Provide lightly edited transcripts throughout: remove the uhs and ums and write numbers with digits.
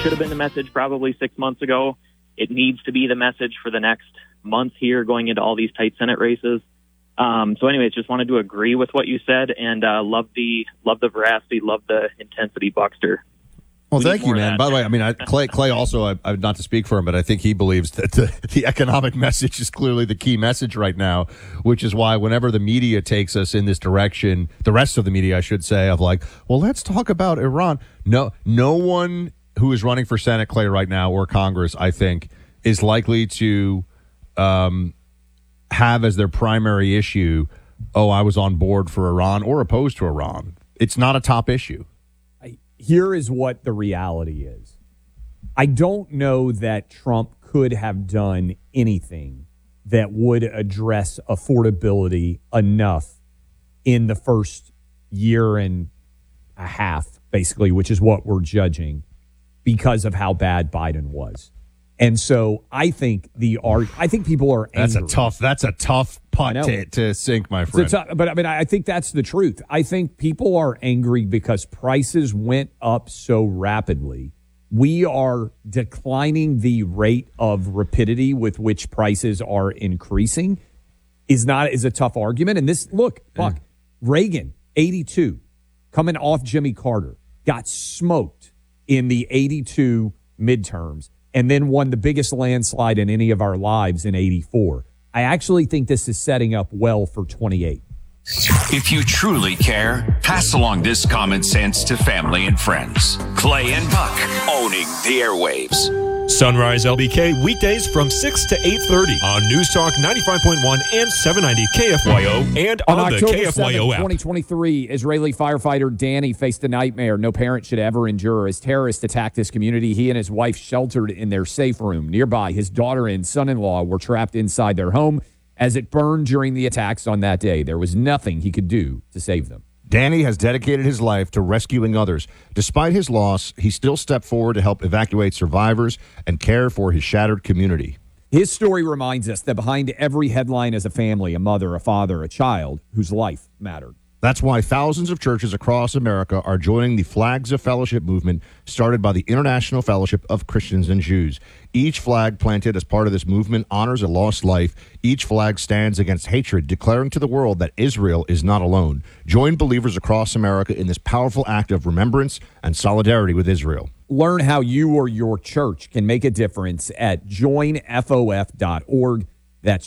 should have been the message probably 6 months ago. It needs to be the message for the next month here going into all these tight Senate races. So anyways, just wanted to agree with what you said and love the veracity, love the intensity, Buckster. Well, thank you, man. By the way, I mean, Clay also, I not to speak for him, but I think he believes that the economic message is clearly the key message right now, which is why whenever the media takes us in this direction, the rest of the media, I should say, of like, well, let's talk about Iran. No one who is running for Senate, Clay, right now, or Congress, I think, is likely to have as their primary issue, oh, I was on board for Iran or opposed to Iran. It's not a top issue. Here is what the reality is. I don't know that Trump could have done anything that would address affordability enough in the first year and a half, basically, which is what we're judging, because of how bad Biden was. And so I think people are angry. That's a tough putt to sink, my friend. But I mean, I think that's the truth. I think people are angry because prices went up so rapidly. We are declining the rate of rapidity with which prices are increasing is a tough argument. And this, look, Buck, Reagan, 82, coming off Jimmy Carter, got smoked in the 82 midterms, and then won the biggest landslide in any of our lives in 84. I actually think this is setting up well for 28. If you truly care, pass along this common sense to family and friends. Clay and Buck, owning the airwaves. Sunrise LBK weekdays from 6 to 8:30 on News Talk 95.1 and 790 KFYO and on the October KFYO 7th, app. 2023, Israeli firefighter Danny faced a nightmare no parent should ever endure as terrorists attacked his community. He and his wife sheltered in their safe room. Nearby, his daughter and son-in-law were trapped inside their home as it burned during the attacks on that day. There was nothing he could do to save them. Danny has dedicated his life to rescuing others. Despite his loss, he still stepped forward to help evacuate survivors and care for his shattered community. His story reminds us that behind every headline is a family, a mother, a father, a child whose life mattered. That's why thousands of churches across America are joining the Flags of Fellowship movement started by the International Fellowship of Christians and Jews. Each flag planted as part of this movement honors a lost life. Each flag stands against hatred, declaring to the world that Israel is not alone. Join believers across America in this powerful act of remembrance and solidarity with Israel. Learn how you or your church can make a difference at joinfof.org. That's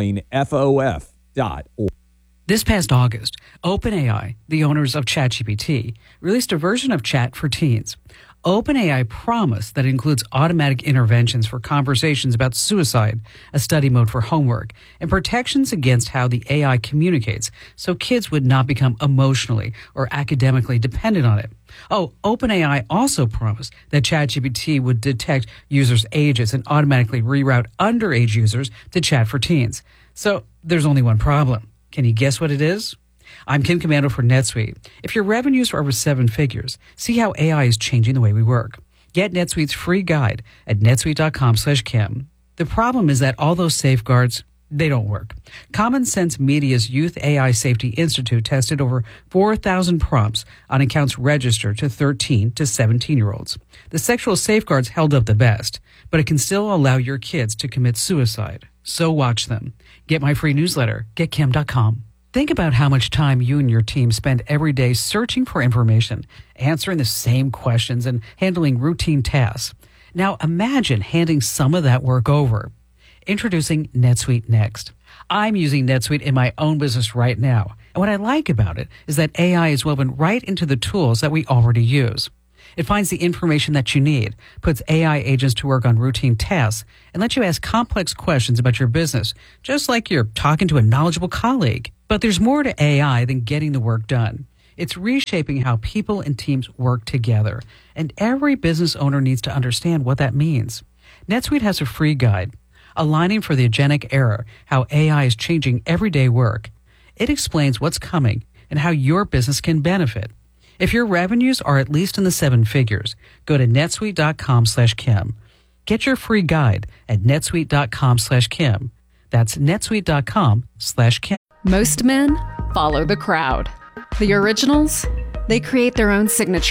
joinfof.org. This past August, OpenAI, the owners of ChatGPT, released a version of Chat for Teens. OpenAI promised that it includes automatic interventions for conversations about suicide, a study mode for homework, and protections against how the AI communicates so kids would not become emotionally or academically dependent on it. Oh, OpenAI also promised that ChatGPT would detect users' ages and automatically reroute underage users to Chat for Teens. So there's only one problem. Can you guess what it is? I'm Kim Commando for NetSuite. If your revenues are over 7 figures, see how AI is changing the way we work. Get NetSuite's free guide at netsuite.com/Kim. The problem is that all those safeguards, they don't work. Common Sense Media's Youth AI Safety Institute tested over 4,000 prompts on accounts registered to 13 to 17-year-olds. The sexual safeguards held up the best, but it can still allow your kids to commit suicide. So watch them. Get my free newsletter, getkim.com. Think about how much time you and your team spend every day searching for information, answering the same questions, and handling routine tasks. Now imagine handing some of that work over. Introducing NetSuite Next. I'm using NetSuite in my own business right now. And what I like about it is that AI is woven right into the tools that we already use. It finds the information that you need, puts AI agents to work on routine tasks, and lets you ask complex questions about your business, just like you're talking to a knowledgeable colleague. But there's more to AI than getting the work done. It's reshaping how people and teams work together, and every business owner needs to understand what that means. NetSuite has a free guide, Aligning for the Agentic Era, How AI is Changing Everyday Work. It explains what's coming and how your business can benefit. If your revenues are at least in the 7 figures, go to netsuite.com/Kim. Get your free guide at netsuite.com/Kim. That's netsuite.com/Kim. Most men follow the crowd. The originals, they create their own signature.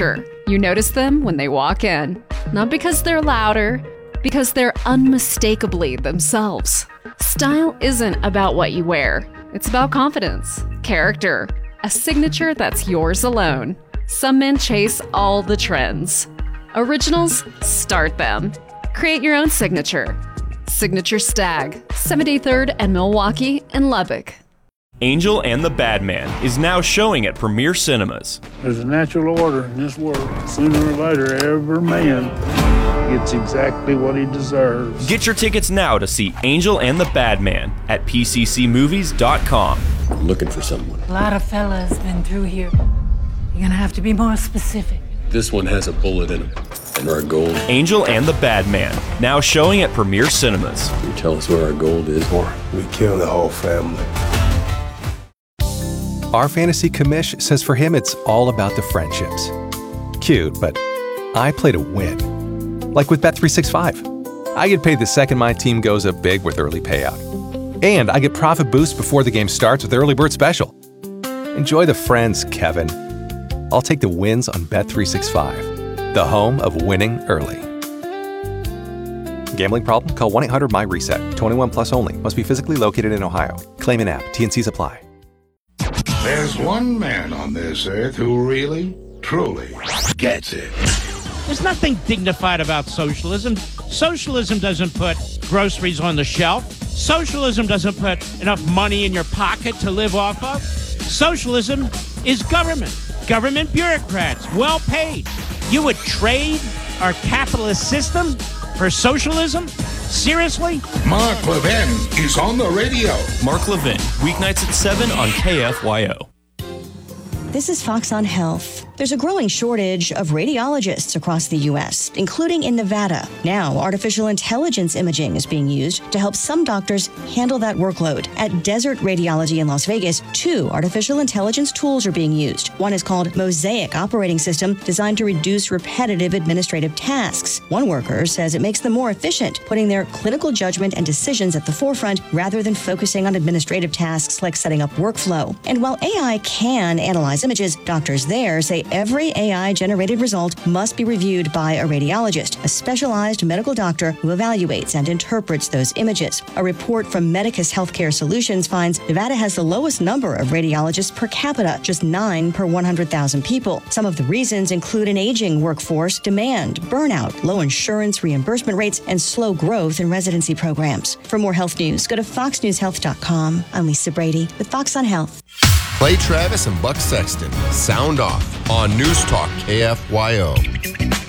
You notice them when they walk in, not because they're louder, because they're unmistakably themselves. Style isn't about what you wear. It's about confidence, character, a signature that's yours alone. Some men chase all the trends. Originals, start them. Create your own signature. Signature Stag, 73rd and Milwaukee in Lubbock. Angel and the Bad Man is now showing at Premier Cinemas. There's a natural order in this world. Sooner or later, every man gets exactly what he deserves. Get your tickets now to see Angel and the Bad Man at pccmovies.com. I'm looking for someone. A lot of fellas been through here. You're gonna have to be more specific. This one has a bullet in him. And our gold. Angel and the Bad Man, now showing at Premier Cinemas. You tell us where our gold is, or we kill the whole family. Our fantasy commish says for him it's all about the friendships. Cute, but I play to win. Like with Bet365. I get paid the second my team goes up big with early payout. And I get profit boost before the game starts with Early Bird Special. Enjoy the friends, Kevin. I'll take the wins on Bet365, the home of winning early. Gambling problem? Call 1-800-MY-RESET. 21 plus only. Must be physically located in Ohio. Claim an app. T&Cs apply. There's one man on this earth who really, truly gets it. There's nothing dignified about socialism. Socialism doesn't put groceries on the shelf. Socialism doesn't put enough money in your pocket to live off of. Socialism is government. Government bureaucrats, well paid. You would trade our capitalist system for socialism? Seriously? Mark Levin is on the radio. Mark Levin, weeknights at 7 on KFYO. This is Fox on Health. There's a growing shortage of radiologists across the U.S., including in Nevada. Now, artificial intelligence imaging is being used to help some doctors handle that workload. At Desert Radiology in Las Vegas, 2 artificial intelligence tools are being used. One is called Mosaic Operating System, designed to reduce repetitive administrative tasks. One worker says it makes them more efficient, putting their clinical judgment and decisions at the forefront rather than focusing on administrative tasks like setting up workflow. And while AI can analyze images, doctors there say every AI-generated result must be reviewed by a radiologist, a specialized medical doctor who evaluates and interprets those images. A report from Medicus Healthcare Solutions finds Nevada has the lowest number of radiologists per capita, just 9 per 100,000 people. Some of the reasons include an aging workforce, demand, burnout, low insurance reimbursement rates, and slow growth in residency programs. For more health news, go to foxnewshealth.com. I'm Lisa Brady with Fox on Health. Clay Travis and Buck Sexton, Sound Off on News Talk KFYO.